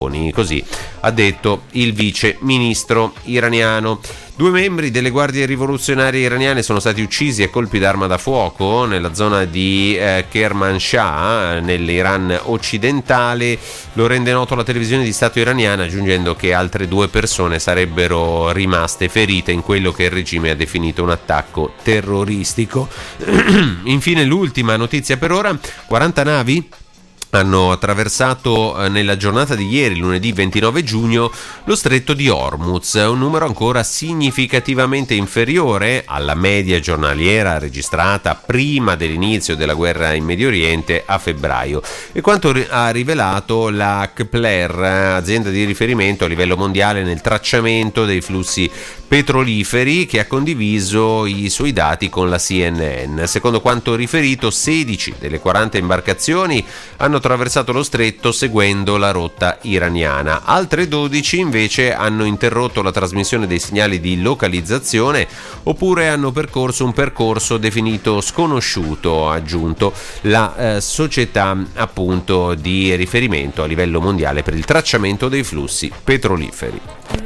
Così ha detto il vice ministro iraniano. 2 membri delle guardie rivoluzionarie iraniane sono stati uccisi a colpi d'arma da fuoco nella zona di Kermanshah, nell'Iran occidentale. Lo rende noto la televisione di Stato iraniana, aggiungendo che altre 2 persone sarebbero rimaste ferite in quello che il regime ha definito un attacco terroristico. Infine l'ultima notizia per ora: 40 navi hanno attraversato nella giornata di ieri, lunedì 29 giugno, lo stretto di Hormuz, un numero ancora significativamente inferiore alla media giornaliera registrata prima dell'inizio della guerra in Medio Oriente a febbraio. E quanto ha rivelato la Kpler, azienda di riferimento a livello mondiale nel tracciamento dei flussi petroliferi, che ha condiviso i suoi dati con la CNN. Secondo quanto riferito, 16 delle 40 imbarcazioni hanno attraversato lo stretto seguendo la rotta iraniana. Altre 12 invece hanno interrotto la trasmissione dei segnali di localizzazione oppure hanno percorso un percorso definito sconosciuto, ha aggiunto la società appunto di riferimento a livello mondiale per il tracciamento dei flussi petroliferi.